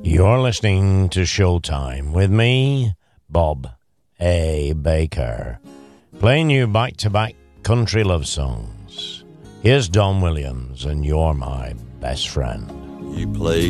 You're listening to Showtime with me, Bob A. Baker, playing you back-to-back country love songs. Here's Don Williams and You're My Best Friend. You play